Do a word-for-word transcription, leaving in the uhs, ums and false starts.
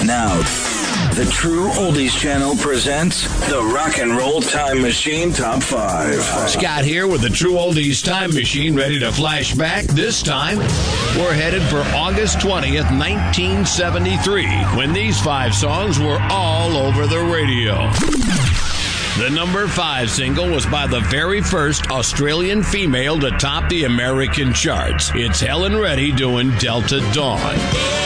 Now, the True Oldies Channel presents the Rock and Roll Time Machine Top five. Scott here with the True Oldies Time Machine, ready to flash back. This time, we're headed for August twentieth, nineteen seventy-three, when these five songs were all over the radio. The number five single was by the very first Australian female to top the American charts. It's Helen Reddy doing Delta Dawn.